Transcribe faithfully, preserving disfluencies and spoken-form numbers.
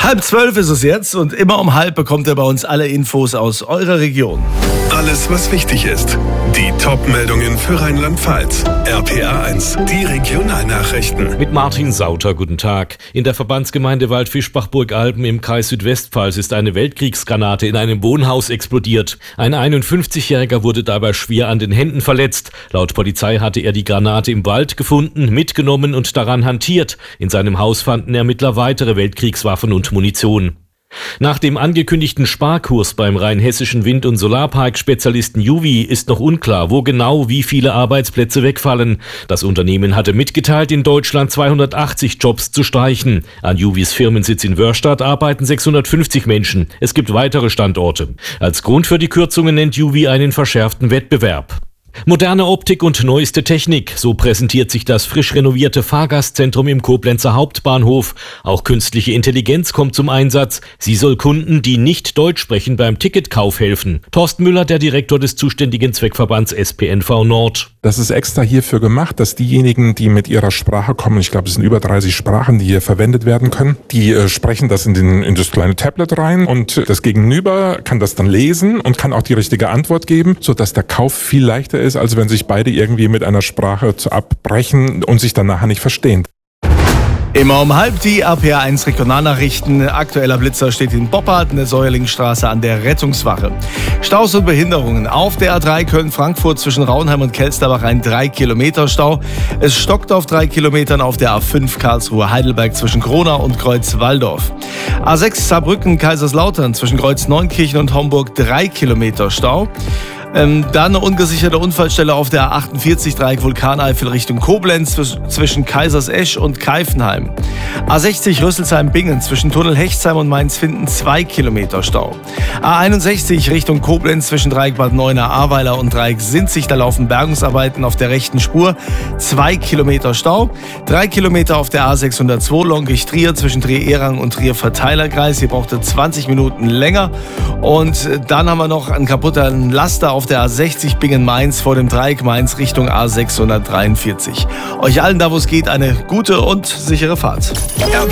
Halb zwölf ist es jetzt und immer um halb bekommt ihr bei uns alle Infos aus eurer Region. Alles, was wichtig ist. Die Top-Meldungen für Rheinland-Pfalz. R P R eins, die Regionalnachrichten. Mit Martin Sauter, guten Tag. In der Verbandsgemeinde Waldfischbach-Burgalben im Kreis Südwestpfalz ist eine Weltkriegsgranate in einem Wohnhaus explodiert. Ein einundfünfzigjähriger wurde dabei schwer an den Händen verletzt. Laut Polizei hatte er die Granate im Wald gefunden, mitgenommen und daran hantiert. In seinem Haus fanden Ermittler weitere Weltkriegswaffen und Munition. Nach dem angekündigten Sparkurs beim rheinhessischen Wind- und Solarpark-Spezialisten Juvi ist noch unklar, wo genau wie viele Arbeitsplätze wegfallen. Das Unternehmen hatte mitgeteilt, in Deutschland zweihundertachtzig Jobs zu streichen. An Juvis Firmensitz in Wörstadt arbeiten sechshundertfünfzig Menschen. Es gibt weitere Standorte. Als Grund für die Kürzungen nennt Juvi einen verschärften Wettbewerb. Moderne Optik und neueste Technik, so präsentiert sich das frisch renovierte Fahrgastzentrum im Koblenzer Hauptbahnhof. Auch künstliche Intelligenz kommt zum Einsatz. Sie soll Kunden, die nicht Deutsch sprechen, beim Ticketkauf helfen. Thorsten Müller, der Direktor des zuständigen Zweckverbands S P N V Nord. Das ist extra hierfür gemacht, dass diejenigen, die mit ihrer Sprache kommen, ich glaube, es sind über dreißig Sprachen, die hier verwendet werden können, die äh, sprechen das in, den, in das kleine Tablet rein und das Gegenüber kann das dann lesen und kann auch die richtige Antwort geben, sodass der Kauf viel leichter ist, als wenn sich beide irgendwie mit einer Sprache zu abbrechen und sich dann nachher nicht verstehen. Immer um halb die R P R eins Regionalnachrichten. Aktueller Blitzer steht in Boppard in der Säuerlingstraße an der Rettungswache. Staus und Behinderungen. Auf der A drei Köln-Frankfurt zwischen Raunheim und Kelsterbach ein drei Kilometer Stau. Es stockt auf drei Kilometern auf der A fünf Karlsruhe-Heidelberg zwischen Gronau und Kreuz-Walldorf. A sechs Saarbrücken-Kaiserslautern zwischen Kreuz-Neunkirchen und Homburg drei Kilometer Stau. Ähm, dann eine ungesicherte Unfallstelle auf der A achtundvierzig Dreieck Vulkaneifel Richtung Koblenz zwischen Kaisersesch und Keifenheim. A sechzig Rüsselsheim-Bingen zwischen Tunnel Hechtsheim und Mainz-Finden zwei Kilometer Stau. A einundsechzig Richtung Koblenz zwischen Dreieck Bad Neuenahr-Ahrweiler und Dreieck Sinzig, da laufen Bergungsarbeiten auf der rechten Spur, zwei Kilometer Stau. drei Kilometer auf der A sechshundertzwei Longisch-Trier zwischen Trier-Ehrang und Trier-Verteilerkreis, hier braucht er zwanzig Minuten länger. Und dann haben wir noch einen kaputten Laster auf der A sechzig Bingen-Mainz vor dem Dreieck Mainz Richtung A sechshundertdreiundvierzig. Euch allen da, wo es geht, eine gute und sichere Fahrt.